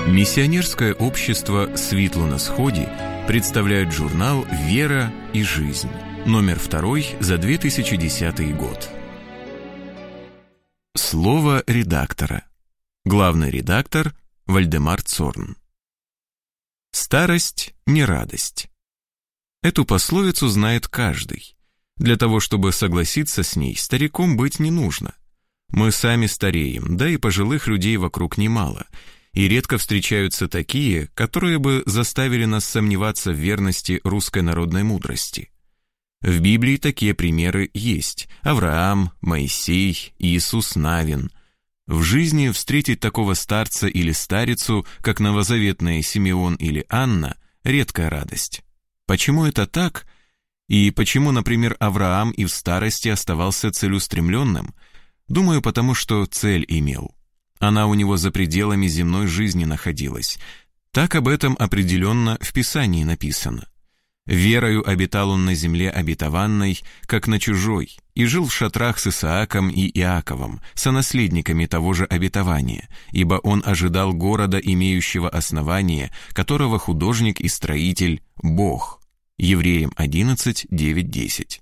Миссионерское общество «Світло на Сході» представляет журнал «Вера и жизнь», номер 2 за 2010 год. Слово редактора. Главный редактор Вальдемар Цорн. Старость не радость. Эту пословицу знает каждый. Для того, чтобы согласиться с ней, стариком быть не нужно. Мы сами стареем, да и пожилых людей вокруг немало, и редко встречаются такие, которые бы заставили нас сомневаться в верности русской народной мудрости. В Библии такие примеры есть: Авраам, Моисей, Иисус Навин. В жизни встретить такого старца или старицу, как новозаветные Симеон или Анна, редкая радость. Почему это так? И почему, например, Авраам и в старости оставался целеустремленным? Думаю, потому что цель имел. Она у него за пределами земной жизни находилась. Так об этом определенно в Писании написано. «Верою обитал он на земле обетованной, как на чужой, и жил в шатрах с Исааком и Иаковом, сонаследниками того же обетования, ибо он ожидал города, имеющего основание, которого художник и строитель – Бог». Евреям 11, 9, 10.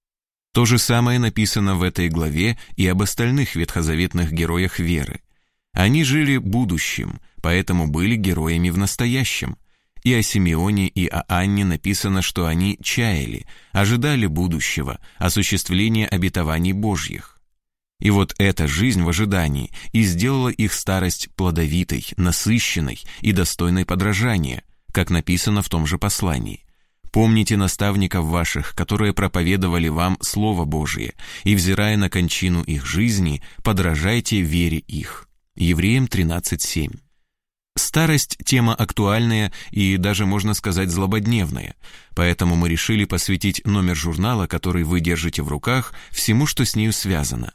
То же самое написано в этой главе и об остальных ветхозаветных героях веры. Они жили будущим, поэтому были героями в настоящем. И о Симеоне, и о Анне написано, что они чаяли, ожидали будущего, осуществления обетований Божьих. И вот эта жизнь в ожидании и сделала их старость плодовитой, насыщенной и достойной подражания, как написано в том же послании. «Помните наставников ваших, которые проповедовали вам Слово Божие, и, взирая на кончину их жизни, подражайте вере их». Евреям 13:7. Старость – тема актуальная и даже, можно сказать, злободневная, поэтому мы решили посвятить номер журнала, который вы держите в руках, всему, что с нею связано.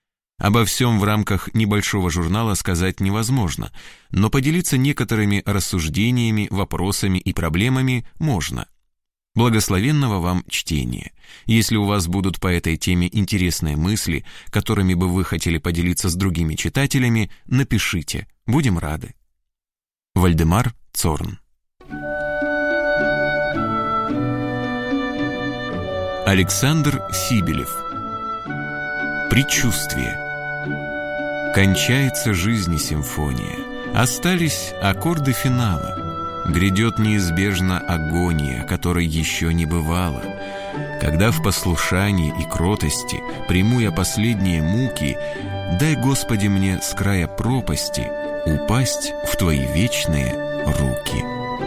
Обо всем в рамках небольшого журнала сказать невозможно, но поделиться некоторыми рассуждениями, вопросами и проблемами можно. Благословенного вам чтения. Если у вас будут по этой теме интересные мысли, которыми бы вы хотели поделиться с другими читателями, напишите. Будем рады. Вальдемар Цорн. Александр Сибелев. Предчувствие. Кончается жизнь и симфония. Остались аккорды финала. Грядет неизбежно агония, которой еще не бывало. Когда в послушании и кротости приму я последние муки, дай, Господи, мне с края пропасти упасть в Твои вечные руки.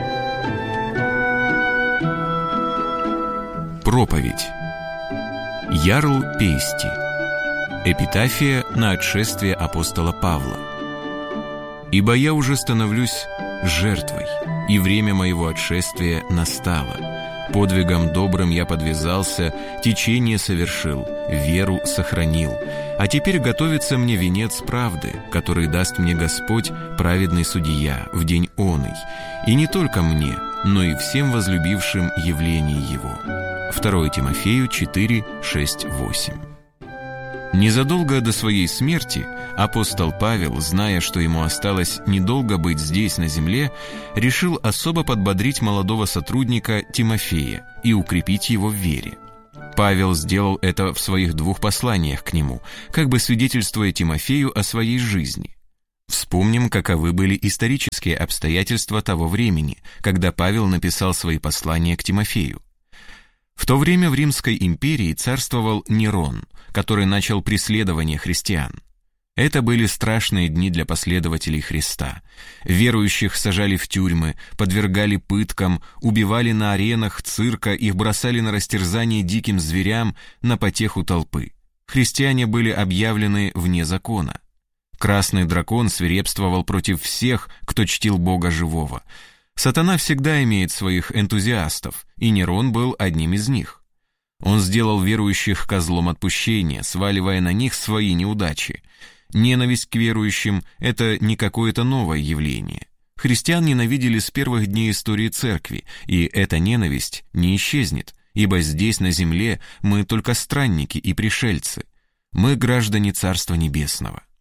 Проповедь. Ярл Пейсти. Эпитафия на отшествие апостола Павла. «Ибо я уже становлюсь жертвой, и время моего отшествия настало. Подвигом добрым я подвязался, течение совершил, веру сохранил. А теперь готовится мне венец правды, который даст мне Господь, праведный судья, в день оный. И не только мне, но и всем возлюбившим явление его». 2 Тимофею 4, 6, 8. Незадолго до своей смерти апостол Павел, зная, что ему осталось недолго быть здесь, на земле, решил особо подбодрить молодого сотрудника Тимофея и укрепить его в вере. Павел сделал это в своих 2 посланиях к нему, как бы свидетельствуя Тимофею о своей жизни. Вспомним, каковы были исторические обстоятельства того времени, когда Павел написал свои послания к Тимофею. В то время в Римской империи царствовал Нерон, который начал преследование христиан. Это были страшные дни для последователей Христа. Верующих сажали в тюрьмы, подвергали пыткам, убивали на аренах цирка, их бросали на растерзание диким зверям, на потеху толпы. Христиане были объявлены вне закона. Красный дракон свирепствовал против всех, кто чтил Бога живого. Сатана всегда имеет своих энтузиастов, и Нерон был одним из них. Он сделал верующих козлом отпущения, сваливая на них свои неудачи. Ненависть к верующим – это не какое-то новое явление. Христиан ненавидели с первых дней истории церкви, и эта ненависть не исчезнет, ибо здесь, на земле, мы только странники и пришельцы. Мы граждане Царства Небесного.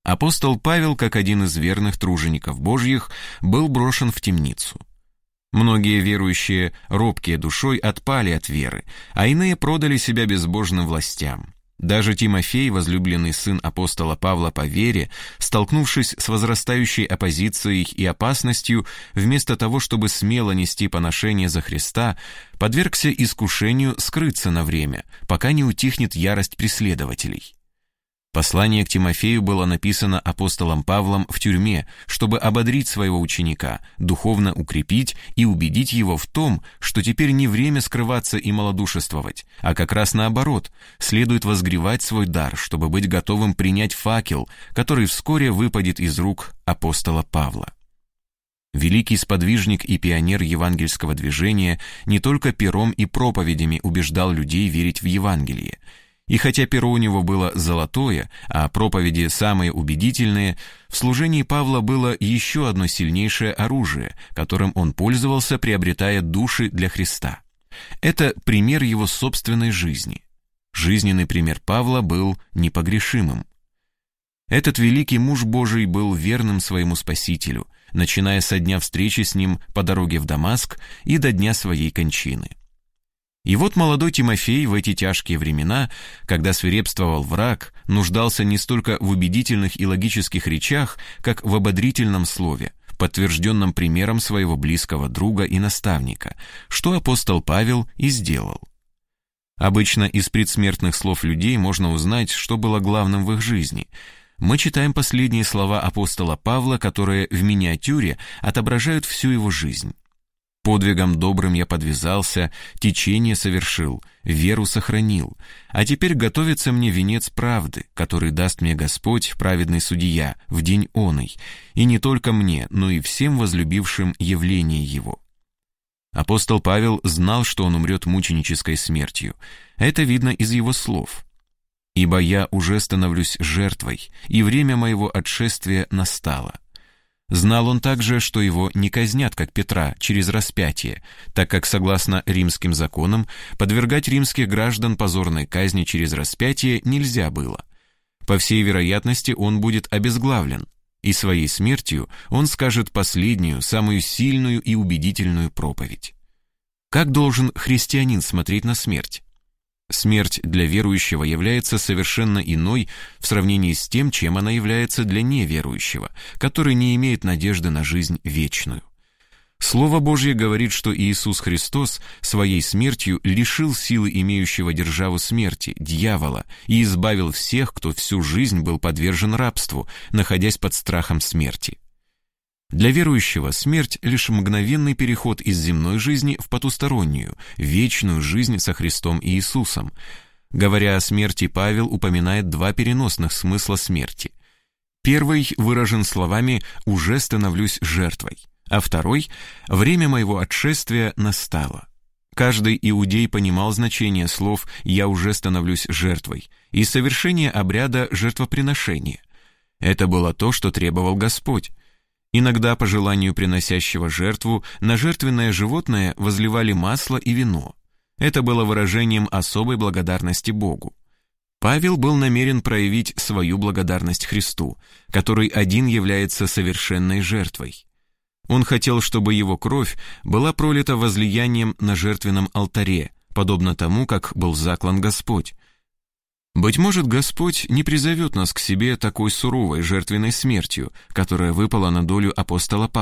Апостол Павел, как один из верных тружеников Божьих, был брошен в темницу. Многие верующие, робкие душой, отпали от веры, а иные продали себя безбожным властям. Даже Тимофей, возлюбленный сын апостола Павла по вере, столкнувшись с возрастающей оппозицией и опасностью, вместо того, чтобы смело нести поношение за Христа, подвергся искушению скрыться на время, пока не утихнет ярость преследователей. Послание к Тимофею было написано апостолом Павлом в тюрьме, чтобы ободрить своего ученика, духовно укрепить и убедить его в том, что теперь не время скрываться и малодушествовать, а как раз наоборот, следует возгревать свой дар, чтобы быть готовым принять факел, который вскоре выпадет из рук апостола Павла. Великий сподвижник и пионер евангельского движения не только пером и проповедями убеждал людей верить в Евангелие. И хотя перо у него было золотое, а проповеди самые убедительные, в служении Павла было еще одно сильнейшее оружие, которым он пользовался, приобретая души для Христа. Это пример его собственной жизни. Жизненный пример Павла был непогрешимым. Этот великий муж Божий был верным своему Спасителю, начиная со дня встречи с ним по дороге в Дамаск и до дня своей кончины. И вот молодой Тимофей в эти тяжкие времена, когда свирепствовал враг, нуждался не столько в убедительных и логических речах, как в ободрительном слове, подтвержденном примером своего близкого друга и наставника, что апостол Павел и сделал. Обычно из предсмертных слов людей можно узнать, что было главным в их жизни. Мы читаем последние слова апостола Павла, которые в миниатюре отображают всю его жизнь. «Подвигом добрым я подвязался, течение совершил, веру сохранил, а теперь готовится мне венец правды, который даст мне Господь, праведный судья, в день оный, и не только мне, но и всем возлюбившим явление его». Апостол Павел знал, что он умрет мученической смертью. Это видно из его слов. «Ибо я уже становлюсь жертвой, и время моего отшествия настало». Знал он также, что его не казнят, как Петра, через распятие, так как, согласно римским законам, подвергать римских граждан позорной казни через распятие нельзя было. По всей вероятности, он будет обезглавлен, и своей смертью он скажет последнюю, самую сильную и убедительную проповедь. Как должен христианин смотреть на смерть? Смерть для верующего является совершенно иной в сравнении с тем, чем она является для неверующего, который не имеет надежды на жизнь вечную. Слово Божье говорит, что Иисус Христос своей смертью лишил силы имеющего державу смерти, дьявола, и избавил всех, кто всю жизнь был подвержен рабству, находясь под страхом смерти. Для верующего смерть — лишь мгновенный переход из земной жизни в потустороннюю, вечную жизнь со Христом и Иисусом. Говоря о смерти, Павел упоминает два переносных смысла смерти. Первый выражен словами «уже становлюсь жертвой», а второй «время моего отшествия настало». Каждый иудей понимал значение слов «я уже становлюсь жертвой» и совершение обряда жертвоприношения. Это было то, что требовал Господь. Иногда по желанию приносящего жертву на жертвенное животное возливали масло и вино. Это было выражением особой благодарности Богу. Павел был намерен проявить свою благодарность Христу, который один является совершенной жертвой. Он хотел, чтобы его кровь была пролита возлиянием на жертвенном алтаре, подобно тому, как был заклан Господь. Быть может, Господь не призовет нас к себе такой суровой жертвенной смертью, которая выпала на долю апостола Павла.